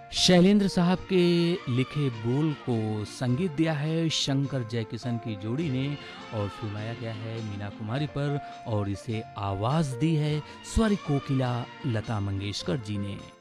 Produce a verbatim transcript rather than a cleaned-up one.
शैलेंद्र साहब के लिखे बोल को संगीत दिया है शंकर जयकिशन की जोड़ी ने और फिल्माया गया है मीना कुमारी पर और इसे आवाज दी है स्वर कोकिला लता मंगेशकर जी ने।